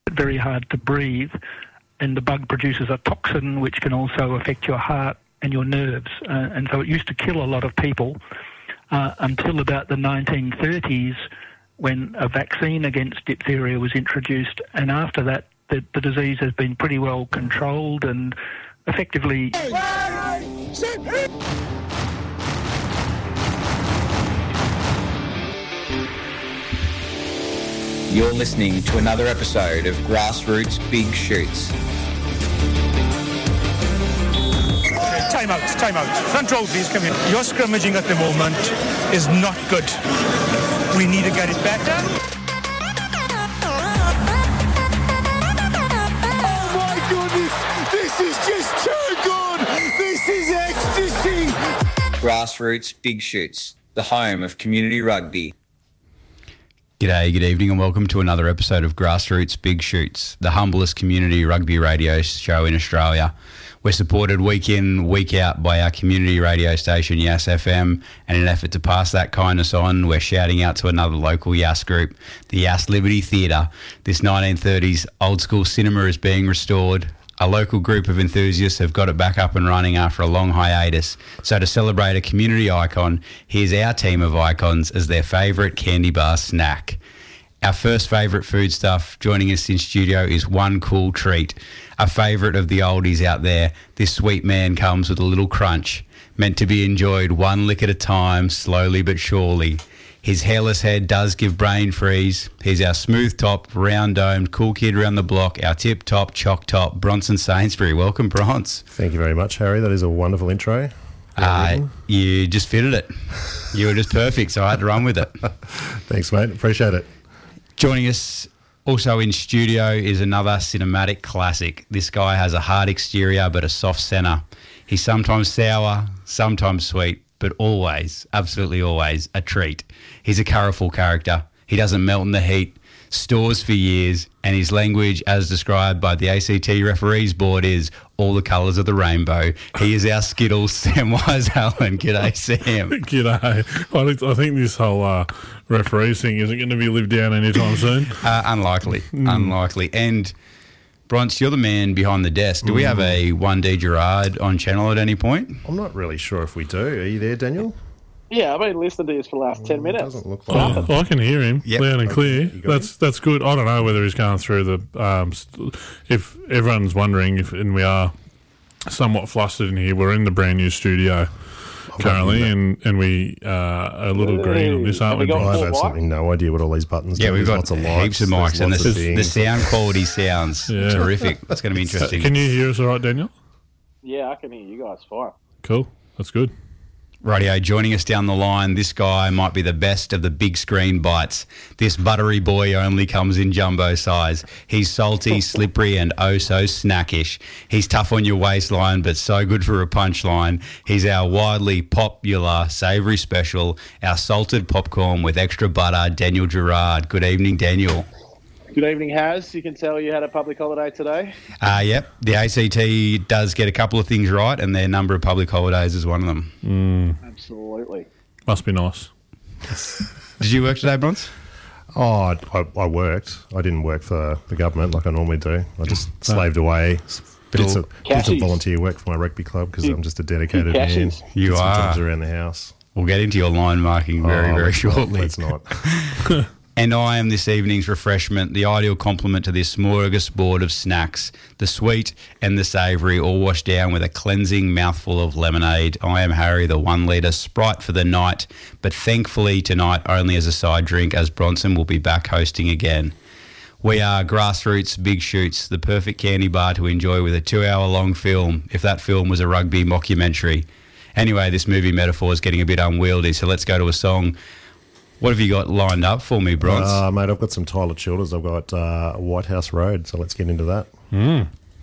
very hard to breathe. And the bug produces a toxin which can also affect your heart and your nerves. And so it used to kill a lot of people until about the 1930s when a vaccine against diphtheria was introduced. And after that, the disease has been pretty well controlled and effectively... You're listening to another episode of Grassroots Big Shoots. Time out. Front row, please, come here. Your scrimmaging at the moment is not good. We need to get it better. Oh my goodness, this is just too good. This is ecstasy. Grassroots Big Shoots, the home of community rugby. G'day, good evening and welcome to another episode of Grassroots Big Shoots, the humblest community rugby radio show in Australia. We're supported week in, week out by our community radio station, Yass FM, and in an effort to pass that kindness on, we're shouting out to another local Yass group, the Yass Liberty Theatre. This 1930s old school cinema is being restored. A local group of enthusiasts have got it back up and running after a long hiatus. So to celebrate a community icon, here's our team of icons as their favourite candy bar snack. Our first favourite foodstuff joining us in studio is One Cool Treat, a favourite of the oldies out there. This sweet man comes with a little crunch, meant to be enjoyed one lick at a time, slowly but surely. His hairless head does give brain freeze. He's our smooth-topped, round-domed, cool kid around the block, our tip-top, chock-top, Bronson Sainsbury. Welcome, Bronze. Thank you very much, Harry. That is a wonderful intro. You just fitted it. You were just perfect, so I had to run with it. Thanks, mate. Appreciate it. Joining us also in studio is another cinematic classic. This guy has a hard exterior but a soft centre. He's sometimes sour, sometimes sweet, but always, absolutely always, a treat. He's a colourful character. He doesn't melt in the heat, stores for years, and his language, as described by the ACT referees board, is all the colours of the rainbow. He is our Skittles, Sam Wise-Allen. G'day, Sam. G'day. I think this whole referees thing isn't going to be lived down anytime soon. Unlikely. And Bronce, you're the man behind the desk. Do we have a 1D Gerard on channel at any point? I'm not really sure if we do. Are you there, Daniel? Yeah, I've been listening to this for the last 10 minutes. Doesn't look like I can hear him loud and clear. That's good. I don't know whether he's going through the... if everyone's wondering, and we are somewhat flustered in here, we're in the brand new studio currently, and we are a little green on this, aren't we? I have absolutely no idea what all these buttons do. Yeah, we've got lots of lights, heaps of mics, and the sound quality sounds Yeah. terrific. It's going to be interesting. Can you hear us all right, Daniel? Yeah, I can hear you guys fine. Cool. That's good. Radio, joining us down the line, this guy might be the best of the big screen bites. This buttery boy only comes in jumbo size. He's salty, slippery, and oh so snackish. He's tough on your waistline, but so good for a punchline. He's our widely popular savoury special, our salted popcorn with extra butter, Daniel Gerard. Good evening, Daniel. Good evening, Haz. You can tell you had a public holiday today. Yep. The ACT does get a couple of things right, and their number of public holidays is one of them. Absolutely. Must be nice. Did you work today, Bronze? Oh, I worked. I didn't work for the government like I normally do. I just slaved away. Did some volunteer work for my rugby club because I'm just a dedicated man. You Did some are. jobs around the house. We'll get into your line marking very shortly. Let's not. And I am this evening's refreshment, the ideal complement to this smorgasbord of snacks, the sweet and the savoury, all washed down with a cleansing mouthful of lemonade. I am Harry, the 1 litre Sprite for the night, but thankfully tonight only as a side drink, as Bronson will be back hosting again. We are Grassroots Big Shoots, the perfect candy bar to enjoy with a 2-hour-long film, if that film was a rugby mockumentary. Anyway, this movie metaphor is getting a bit unwieldy, so let's go to a song. What have you got lined up for me, Bronze? Mate, I've got some Tyler Childers. I've got White House Road, so let's get into that.